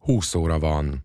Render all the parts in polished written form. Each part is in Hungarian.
20 óra van.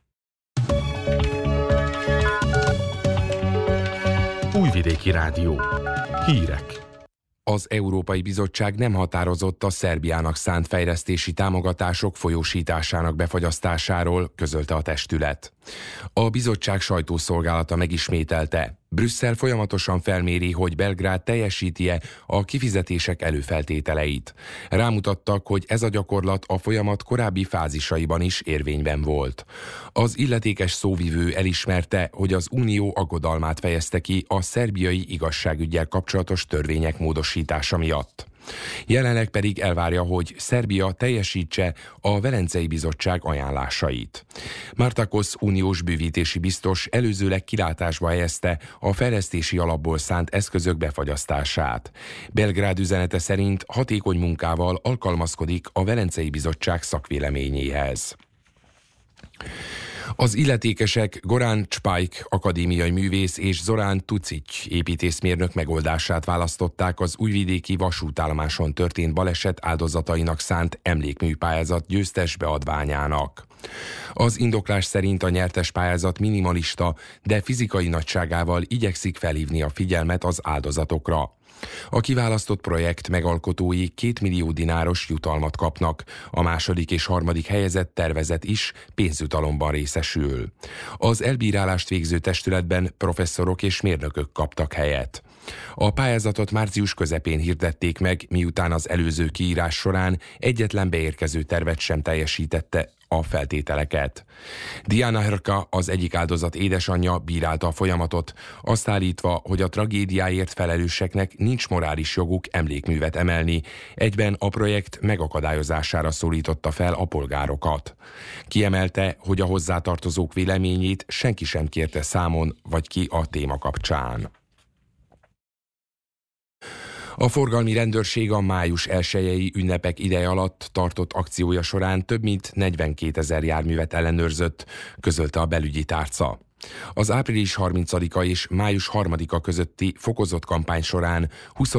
Újvidéki Rádió. Hírek. Az Európai Bizottság nem határozott a Szerbiának szánt fejlesztési támogatások folyósításának befagyasztásáról, közölte a testület. A bizottság sajtószolgálata megismételte: Brüsszel folyamatosan felméri, hogy Belgrád teljesíti-e a kifizetések előfeltételeit. Rámutattak, hogy ez a gyakorlat a folyamat korábbi fázisaiban is érvényben volt. Az illetékes szóvivő elismerte, hogy az Unió aggodalmát fejezte ki a szerbiai igazságüggyel kapcsolatos törvények módosítása miatt. Jelenleg pedig elvárja, hogy Szerbia teljesítse a Velencei Bizottság ajánlásait. Mártakos uniós bővítési biztos előzőleg kilátásba helyezte a fejlesztési alapból szánt eszközök befagyasztását. Belgrád üzenete szerint hatékony munkával alkalmazkodik a Velencei Bizottság szakvéleményéhez. Az illetékesek Goran Cspaik akadémiai művész és Zoran Tucic építészmérnök megoldását választották az újvidéki vasútállomáson történt baleset áldozatainak szánt emlékműpályázat győztes beadványának. Az indoklás szerint a nyertes pályázat minimalista, de fizikai nagyságával igyekszik felhívni a figyelmet az áldozatokra. A kiválasztott projekt megalkotói 2 millió dináros jutalmat kapnak, a második és harmadik helyezett tervezet is pénzjutalomban részesül. Az elbírálást végző testületben professzorok és mérnökök kaptak helyet. A pályázatot március közepén hirdették meg, miután az előző kiírás során egyetlen beérkező tervet sem teljesítette a feltételeket. Diana Hrka, az egyik áldozat édesanyja bírálta a folyamatot, azt állítva, hogy a tragédiáért felelőseknek nincs morális joguk emlékművet emelni, egyben a projekt megakadályozására szólította fel a polgárokat. Kiemelte, hogy a hozzátartozók véleményét senki sem kérte számon vagy ki a téma kapcsán. A forgalmi rendőrség a május 1-i ünnepek ideje alatt tartott akciója során több mint 42 000 járművet ellenőrzött, közölte a belügyi tárca. Az április 30-a és május 3-a közötti fokozott kampány során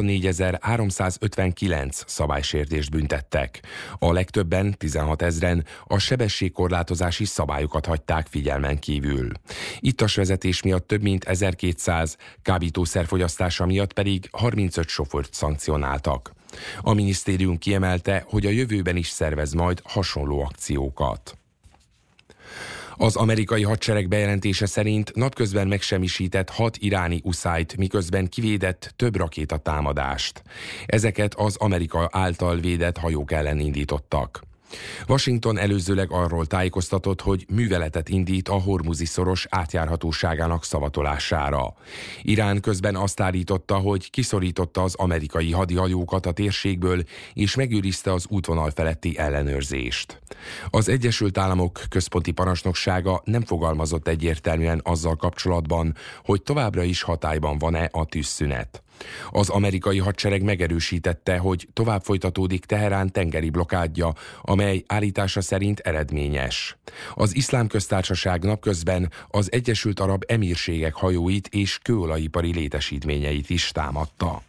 24.359 szabálysértést büntettek. A legtöbben, 16 000-en a sebességkorlátozási szabályokat hagyták figyelmen kívül. Ittas vezetés miatt több mint 1200, kábítószerfogyasztása miatt pedig 35 sofőrt szankcionáltak. A minisztérium kiemelte, hogy a jövőben is szervez majd hasonló akciókat. Az amerikai hadsereg bejelentése szerint napközben megsemmisített 6 iráni uszájt, miközben kivédett több rakétatámadást. Ezeket az Amerika által védett hajók ellen indítottak. Washington előzőleg arról tájékoztatott, hogy műveletet indít a Hormuzi-szoros átjárhatóságának szavatolására. Irán közben azt állította, hogy kiszorította az amerikai hadihajókat a térségből, és megőrizte az útvonal feletti ellenőrzést. Az Egyesült Államok központi parancsnoksága nem fogalmazott egyértelműen azzal kapcsolatban, hogy továbbra is hatályban van-e a tűzszünet. Az amerikai hadsereg megerősítette, hogy tovább folytatódik Teherán tengeri blokádja, amely állítása szerint eredményes. Az Iszlám Köztársaság napközben az Egyesült Arab Emírségek hajóit és kőolajipari létesítményeit is támadta.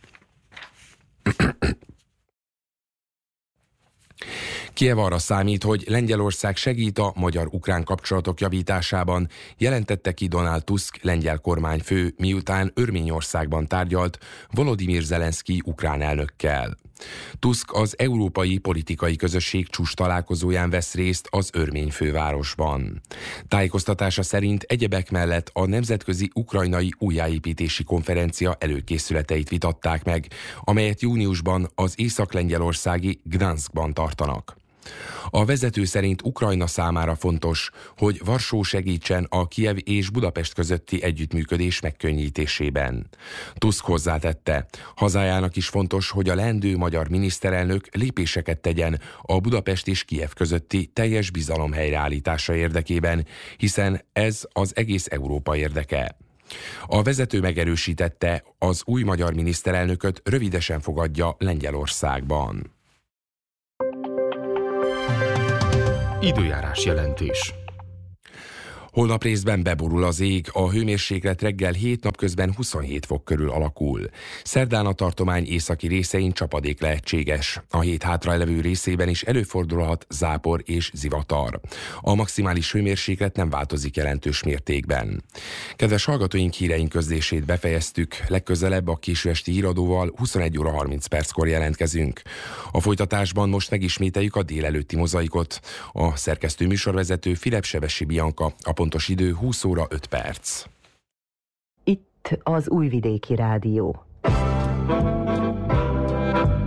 Kijev arra számít, hogy Lengyelország segít a magyar-ukrán kapcsolatok javításában, jelentette ki Donald Tusk lengyel kormányfő, miután Örményországban tárgyalt Volodymyr Zelenszky ukrán elnökkel. Tusk az Európai Politikai Közösség csúcs találkozóján vesz részt az örmény fővárosban. Tájékoztatása szerint egyebek mellett a Nemzetközi Ukrajnai Újjáépítési Konferencia előkészületeit vitatták meg, amelyet júniusban az észak-lengyelországi Gdanskban tartanak. A vezető szerint Ukrajna számára fontos, hogy Varsó segítsen a Kijev és Budapest közötti együttműködés megkönnyítésében. Tusk hozzátette, hazájának is fontos, hogy a leendő magyar miniszterelnök lépéseket tegyen a Budapest és Kijev közötti teljes bizalom helyreállítása érdekében, hiszen ez az egész Európa érdeke. A vezető megerősítette, az új magyar miniszterelnököt rövidesen fogadja Lengyelországban. Időjárás jelentés. Holnap részben beborul az ég, a hőmérséklet reggel 7, napközben 27 fok körül alakul. Szerdán a tartomány északi részein csapadék lehetséges. A hét hátralevő részében is előfordulhat zápor és zivatar. A maximális hőmérséklet nem változik jelentős mértékben. Kedves hallgatóink, híreink közlését befejeztük, legközelebb a késő esti híradóval 21 óra 30 perckor jelentkezünk. A folytatásban most megismételjük a délelőtti mozaikot. A szerkesztő műsorvezető Filip Sebessy Bianca, a pontos idő 20 óra 5 perc. Itt az Újvidéki Rádió.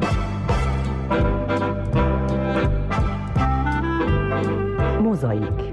Mozaik.